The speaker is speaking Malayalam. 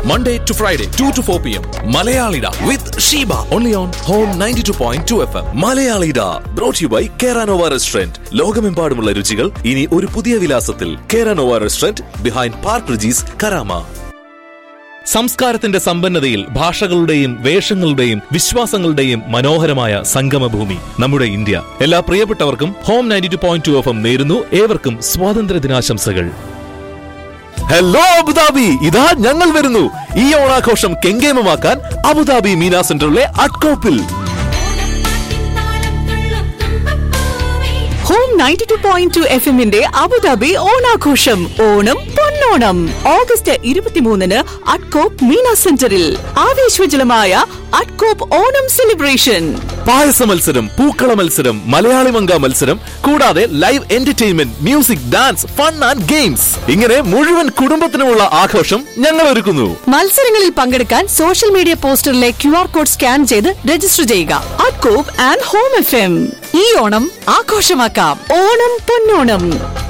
Monday to Friday, 2 to 4 p.m. Malayalida with Sheba. Only on Home 92.2 FM. Malayalida. Brought to you by Keranova Restaurant. ലോകമെമ്പാടുമുള്ള രുചികൾ ഇനി ഒരു പുതിയ വിലാസത്തിൽ. Keranova Restaurant behind Park Regis, Karama. സംസ്കാരത്തിന്റെ സമ്പന്നതയിൽ ഭാഷകളുടെയും വേഷങ്ങളുടെയും വിശ്വാസങ്ങളുടെയും മനോഹരമായ സംഗമഭൂമി നമ്മുടെ ഇന്ത്യ. എല്ലാ പ്രിയപ്പെട്ടവർക്കും ഹോം 92.2 FM നേരുന്നു ഏവർക്കും സ്വാതന്ത്ര്യ ദിനാശംസകൾ. ഹലോ അബുദാബി, ഇതാ ഞങ്ങൾ വരുന്നു. ഈ ഓണാഘോഷം കെങ്കേമമാക്കാൻ അബുദാബി മീന സെന്ററിലെ അട്കോപ്പിൽ. ഹോം 92.2 FM-ന്റെ അബുദാബി ഓണാഘോഷം ഓണം പൊന്നോണം ഓഗസ്റ്റ് 23-ന് അട്കോപ്പ് മീന സെന്ററിൽ ആവേശോജ്വലമായ അട്കോപ്പ് ഓണം സെലിബ്രേഷൻ. പായസ മത്സരം, പൂക്കള മത്സരം, മലയാളി മങ്ക മത്സരം, കൂടാതെ live entertainment, music, dance, fun and games. ഇങ്ങനെ മുഴുവൻ കുടുംബത്തിനുമുള്ള ആഘോഷം ഞങ്ങൾ ഒരുക്കുന്നു. മത്സരങ്ങളിൽ പങ്കെടുക്കാൻ social media പോസ്റ്ററിലെ QR code scan ചെയ്ത് രജിസ്റ്റർ ചെയ്യുക. അട്കോപ്പ് ആൻഡ് ഹോം FM. ഈ ഓണം ആഘോഷമാക്കാം. ഓണം പൊന്നോണം.